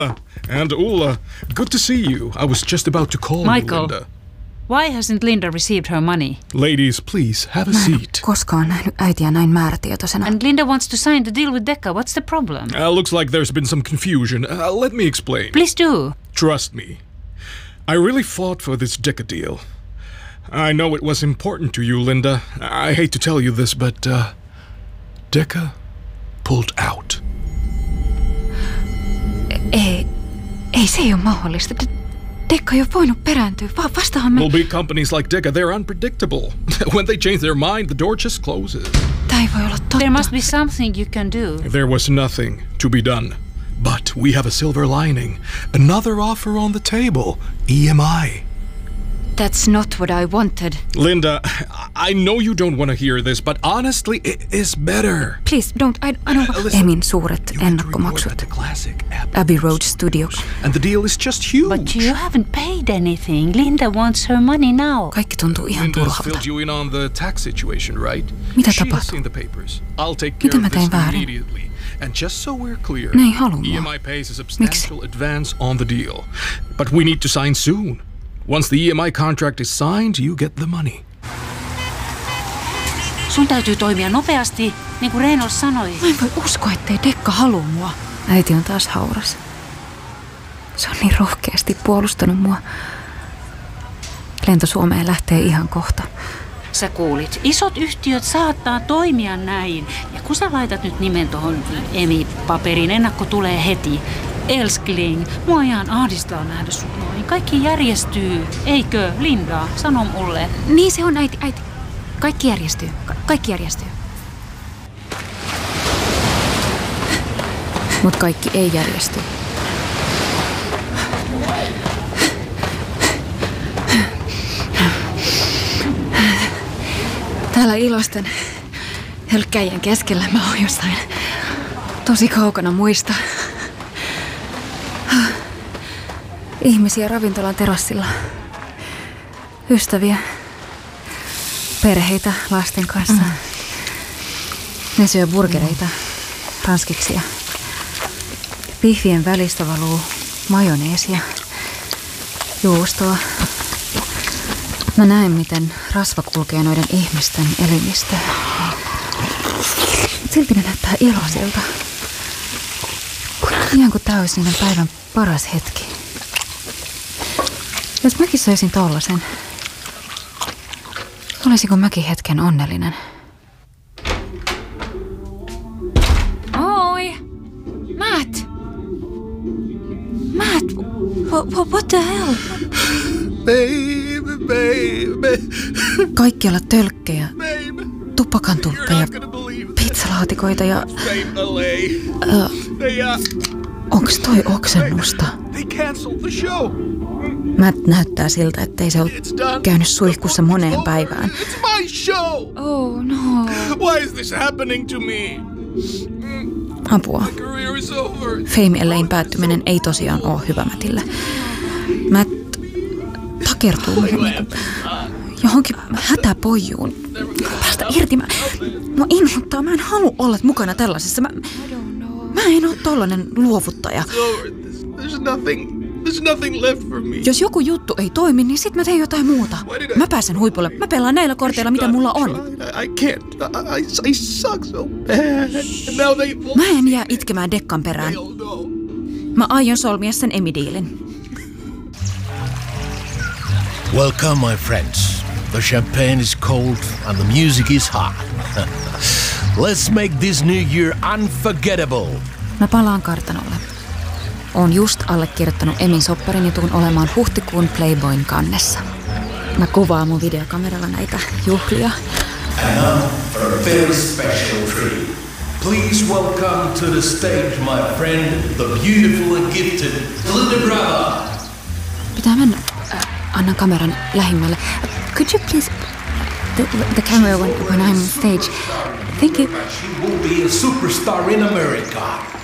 And Ulla, good to see you. I was just about to call Michael, you, Linda. Why hasn't Linda received her money? Ladies, please, have a Mä en seat. koskaan nähnyt äitiä näin määrätietoisena. And Linda wants to sign the deal with Decca. What's the problem? Looks like there's been some confusion. Let me explain. Please do. Trust me. I really fought for this Decca deal. I know it was important to you, Linda. I hate to tell you this, but Decca pulled out. Ei se ole mahdollista. Decca ei ole voinut perääntyä. Vastahan me... Well, big companies like Decca, they're unpredictable. When they change their mind, the door just closes. Tää ei voi olla totta. There must be something you can do. There was nothing to be done. But we have a silver lining. Another offer on the table. EMI. That's not what I wanted. Linda, I know you don't want to hear this, but honestly, it is better. Please, don't. I don't... Listen, Emin suuret ennakkomaksut. Abbey Road Studios. And the deal is just huge. But you haven't paid anything. Linda wants her money now. Kaikki tuntuu ihan Linda's turhalta. filled you in on the tax situation, right? Mitä She has tapahtui? seen the papers. I'll take Mitä care mä of this tein väärin? immediately. And just so we're clear, Ne ei halua mua. EMI pays a substantial advance on the deal. But we need to sign soon. Once the EMI contract is signed, you get the money. Sun täytyy toimia nopeasti, niin kuin Reynolds sanoi. Mä en voi uskoa, ettei Decca halua mua. Äiti on taas hauras. Se on niin rohkeasti puolustanut mua. Lento Suomeen lähtee ihan kohta. Sä kuulit. Isot yhtiöt saattaa toimia näin. Ja kun sä laitat nyt nimen tohon EMI-paperiin, ennakko tulee heti. Elskling, mua ihan ahdistaa nähdä sut noin. Kaikki järjestyy. Eikö, Linda? Sano mulle. Niin se on, äiti. Kaikki järjestyy. Kaikki järjestyy. Mut kaikki ei järjesty. Täällä ilosten hölkkäjien keskellä mä oon jossain tosi kaukana muista. Ihmisiä ravintolan terassilla. Ystäviä. Perheitä lasten kanssa. Ne syö burgereita ranskiksi ja pihvien välistä valuu majoneesia, juustoa. Mä näen, miten rasva kulkee noiden ihmisten elimistä. Silti ne näyttää iloisilta. Ihan kuin tää olisi niiden päivän paras hetki. Jos mäkin söisin tollasen, olisiko mäkin hetken onnellinen? Oi! Matt! What the hell? Baby. Kaikkialla tölkkejä, tupakantumppeja, pizzalaatikoita ja... Onks toi oksennusta? Matt näyttää siltä, ettei se ole käynyt suihkussa moneen päivään. Oh no. Why is this happening to me? Apua. Fame-LA:n päättyminen ei tosiaan ole hyvä Mattille. Matt takertuu johonkin hätäpojuun. Päästä irti. Mua inhottaa. Mä en halua olla mukana tällaisessa. Mä en ole tollanen luovuttaja. There's nothing left for me. Jos joku juttu ei toimi, niin sit mä teen jotain muuta. Mä pääsen huipulle. Mä pelaan näillä korteilla, mitä mulla on. I can't. I suck so bad. Now they... Mä en jää itkemään Deccan perään. Mä aion solmia sen Emmy-diilin. Welcome, my friends. The champagne is cold and the music is hot. Let's make this new year unforgettable. Mä palaan kartanolle. Oon just allekirjoittanut Emin sopparin ja tuun olemaan huhtikuun Playboyn kannessa. Mä kuvaan mun videokameralla näitä juhlia. And now for a very special treat. Please welcome to the stage, my friend, the beautiful and gifted Linda Brava. Pitää mennä. Annan kameran lähimmälle. Could you please... The camera when I'm on stage. Thank you. She will be a superstar in America.